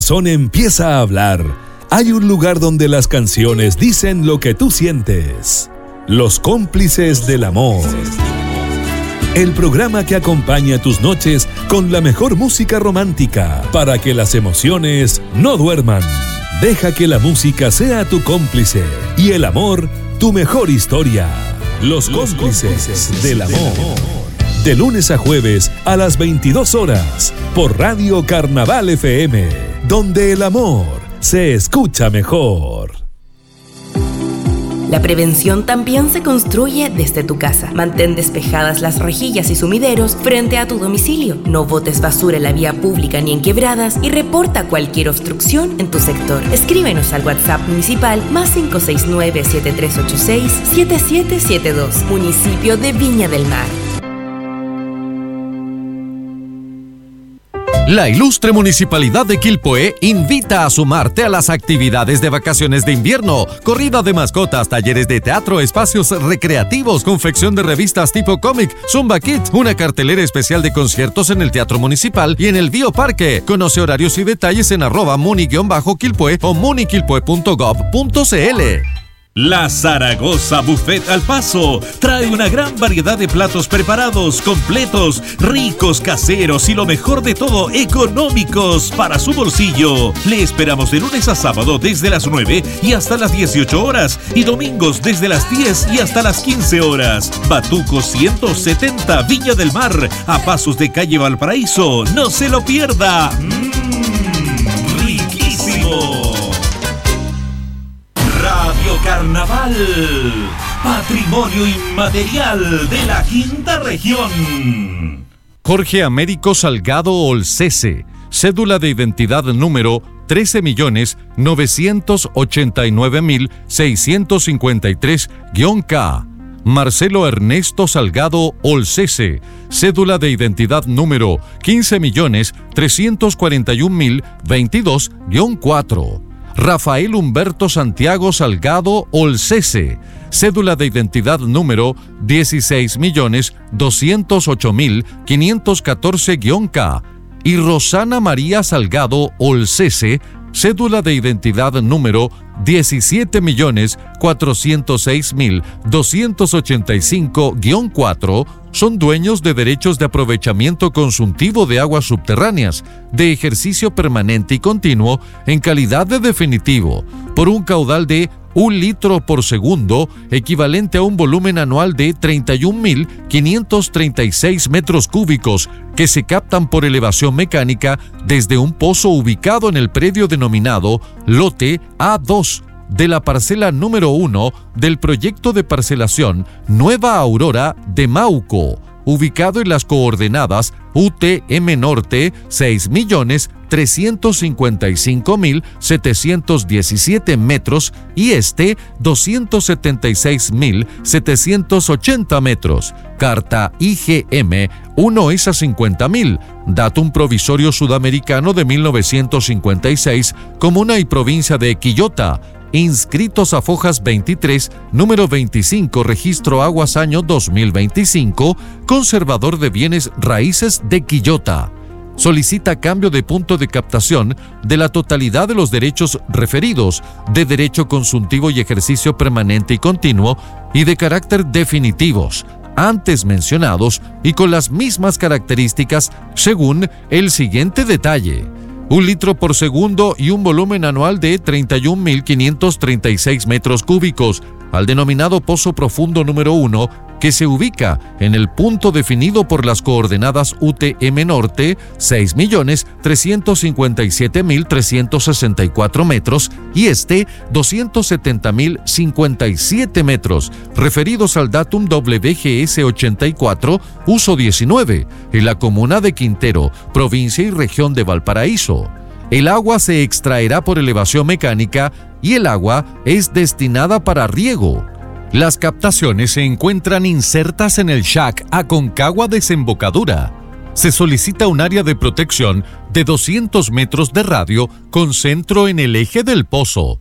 Son empieza a hablar. Hay un lugar donde las canciones dicen lo que tú sientes. Los cómplices del amor. El programa que acompaña tus noches con la mejor música romántica para que las emociones no duerman. Deja que la música sea tu cómplice y el amor tu mejor historia. Los cómplices del amor. De lunes a jueves a las 22 horas por Radio Carnaval FM, donde el amor se escucha mejor. La prevención también se construye desde tu casa. Mantén despejadas las rejillas y sumideros frente a tu domicilio. No botes basura en la vía pública ni en quebradas y reporta cualquier obstrucción en tu sector. Escríbenos al WhatsApp municipal +569 7386 7772. Municipio de Viña del Mar. La ilustre Municipalidad de Quilpué invita a sumarte a las actividades de vacaciones de invierno, corrida de mascotas, talleres de teatro, espacios recreativos, confección de revistas tipo cómic, Zumba Kids, una cartelera especial de conciertos en el Teatro Municipal y en el Bioparque. Conoce horarios y detalles en @muni-quilpué o muniquilpué.gov.cl. La Zaragoza Buffet al Paso trae una gran variedad de platos preparados, completos, ricos, caseros y lo mejor de todo, económicos para su bolsillo. Le esperamos de lunes a sábado desde las 9 y hasta las 18 horas y domingos desde las 10 y hasta las 15 horas. Batuco 170, Viña del Mar, a pasos de calle Valparaíso. ¡No se lo pierda! ¡Riquísimo! Radio Carnaval, patrimonio inmaterial de la Quinta Región. Jorge Américo Salgado Olcese, cédula de identidad número 13.989.653-K. Marcelo Ernesto Salgado Olcese, cédula de identidad número 15.341.022-4. Rafael Humberto Santiago Salgado Olcese, cédula de identidad número 16.208.514-K. Y Rosana María Salgado Olcese, cédula de identidad número 17.406.285-4, son dueños de derechos de aprovechamiento consultivo de aguas subterráneas, de ejercicio permanente y continuo en calidad de definitivo, por un caudal de 1 litro por segundo, equivalente a un volumen anual de 31.536 metros cúbicos, que se captan por elevación mecánica desde un pozo ubicado en el predio denominado Lote A2 de la parcela número 1 del proyecto de parcelación Nueva Aurora de Mauco, ubicado en las coordenadas UTM Norte 6.355.717 metros y Este 276.780 metros. Carta IGM 1/50.000, datum provisorio sudamericano de 1956, comuna y provincia de Quillota. Inscritos a Fojas 23, número 25, registro aguas año 2025, conservador de bienes raíces de Quillota. Solicita cambio de punto de captación de la totalidad de los derechos referidos, de derecho consultivo y ejercicio permanente y continuo, y de carácter definitivos, antes mencionados y con las mismas características según el siguiente detalle: 1 litro por segundo y un volumen anual de 31.536 metros cúbicos, al denominado Pozo Profundo número 1, que se ubica en el punto definido por las coordenadas UTM Norte 6.357.364 metros y Este 270.057 metros, referidos al datum WGS 84, uso 19, en la comuna de Quintero, provincia y región de Valparaíso. El agua se extraerá por elevación mecánica y el agua es destinada para riego. Las captaciones se encuentran insertas en el SHAC Aconcagua Desembocadura. Se solicita un área de protección de 200 metros de radio con centro en el eje del pozo.